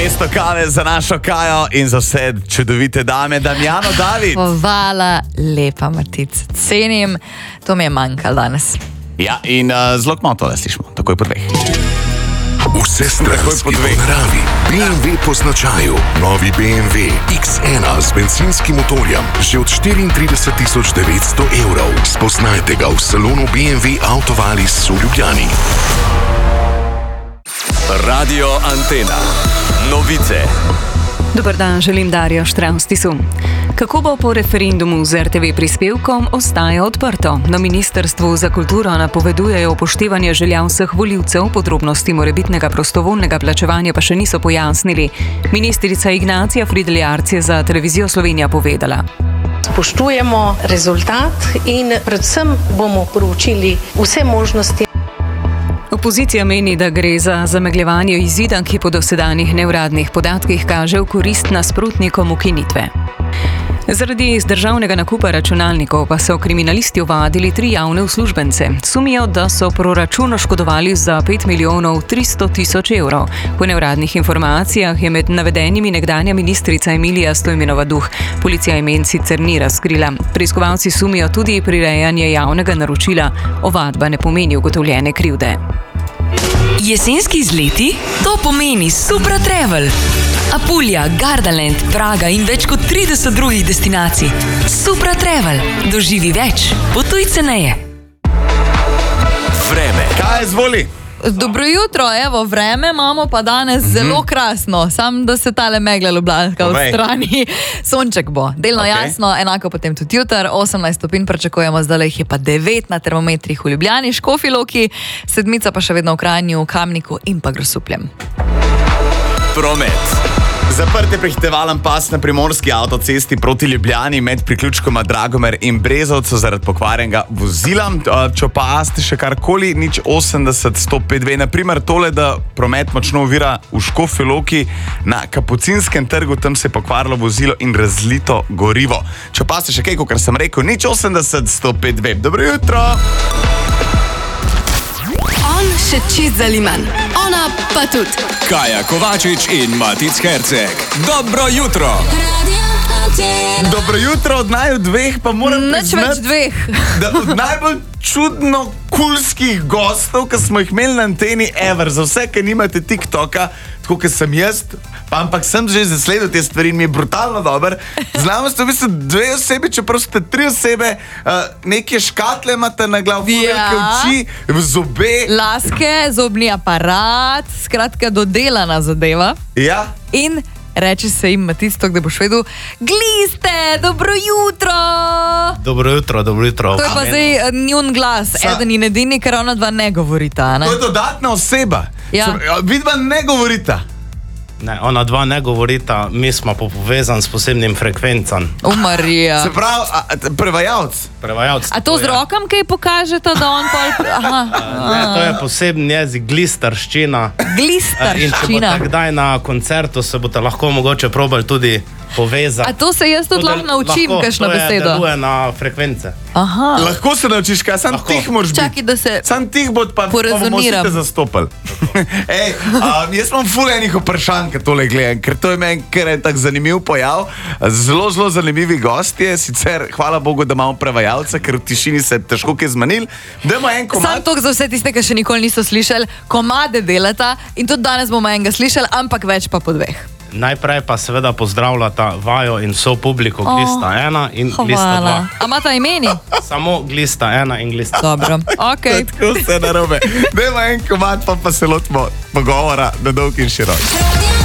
Mesto kave za našo Kajo in za vse čudovite dame, Damjano, David. Hvala lepa, Matic. Cenim, to mi je manjkalo danes. Ja, in zelo malo tole slišimo, takoj po dveh. Vse stranski po naravi, BMW po značaju, novi BMW X1 z benzinskim motorjem, že od 34.900 evrov. Spoznajte ga v salonu BMW Autovalis v Ljubljani. Radio Antena. Novice. Dober dan, želim Darjo Štravstisu. Kako bo po referendumu z RTV prispevkom, ostaja odprto. Na Ministrstvu za kulturo napovedujejo upoštevanje želja vseh volivcev, podrobnosti morebitnega prostovoljnega plačevanja pa še niso pojasnili. Ministrica Ignacija Fridl-Jarc je za Televizijo Slovenija povedala. Spoštujemo rezultat in predvsem bomo proučili vse možnosti. Opozicija meni, da gre za zamegljevanje izida, ki po dosedanjih neuradnih podatkih kaže v korist nasprotnikom ukinitve. Zaradi državnega nakupa računalnikov pa so kriminalisti ovadili 3 javne uslužbence. Sumijo, da so proračun oškodovali za 5 milijonov 300 tisoč evrov. Po neuradnih informacijah je med navedenimi nekdanja ministrica Emilija Stojmenova Duh. Policija imen sicer ni razkrila. Preiskovalci sumijo tudi prirejanje javnega naročila. Ovadba ne pomeni ugotovljene krivde. Jesenski izleti? To pomeni Supra Travel. Apulja, Gardaland, Praga in več kot 30 drugih destinacij. Supra Travel. Doživi več. Potuj ceneje. Vreme. Kaj izvoli? Dobro jutro, evo, vreme imamo pa danes zelo krasno, sam da se tale megla ljubljanska odstrani. Sonček bo, delno jasno, enako potem tudi jutr, 18 stopinj pričakujemo, zdaj jih je pa 9 na termometrih v Ljubljani, Škofji Loki, 7 pa še vedno v Kranju, Kamniku in pa Grosupljem. Promet. Zaprt je prehitevalen pas na primorski avtocesti proti Ljubljani med priključkoma Dragomer in Brezovcu zaradi pokvarjenega vozila. Če opazite še karkoli, 080 152, naprimer tole, da promet močno ovira v Škofji Loki na Kapucinskem trgu, tam se je pokvarilo vozilo in razlito gorivo. Če opazite še kaj, kot sem rekel, 080 152. Dobro jutro! On še čist zaliman. Ona pa tudi. Kaja Kovačič in Matic Herceg. Dobro jutro. Dobro jutro, od naju dveh pa moram Nič več dveh. da od najbolj čudno kulskih gostov, ki smo jih imeli na anteni ever, za vse, ki nimate TikToka, tako kot sem jaz, ampak sem že zasledil te stvari in mi je brutalno dober. Znamo ste v bistvu 2 osebi, čeprav ste 3 osebe, neke škatle imate na glavu, velike oči, zobe. Laske, zobni aparat, skratka dodelana zadeva. Ja. In reče se jim, Matic, da boš vedel, gliste, dobro jutro! Dobro jutro, dobro jutro. To je pa zdaj njun glas, eden in edini, ker ona dva ne govorita, ne? To je dodatna oseba. Ja. Vidva ne govorita. Ne, ona dva ne govorita, mi smo pa povezani s posebnim frekvencam. Marija. Se pravi, prevajalc. Prevajalc. A to z rokam kaj pokažete, da on pol... Aha. Ne, to je poseben jezik, glistarščina. In če Glistarščina. boste kdaj na koncertu, se boste lahko mogoče probali tudi povezati. A to se jaz tudi lahko naučim, kakšno besedo? To deluje na frekvence. Aha. Lahko se naučiš, kaj, sam Lahko. tih moraš biti. Čakaj, da se Sam tih bo pa porezoniram. bomo vsi te zastopali. Ej, jaz imam ful enih vprašanj, ko tole gledam, ker to je meni kar en tak zanimiv pojav. Zelo, zelo zanimivi gostje, sicer hvala Bogu, da imamo prevajalca, ker v tišini se težko kaj zmanili. Dajmo en Sam komad. toliko za vse tiste, ki še nikoli niso slišali, komade delata in tudi danes bomo enega slišali, ampak več pa po 2. Najprej pa seveda pozdravljata vaju in vso publiko Glista 1 in Glista 2. Hvala. A imata imeni? Samo Glista 1 in Glista 2. Dobro, okej. Tako vse narobe. Dajmo en komad, pa se lotimo pogovora na dolg in širok.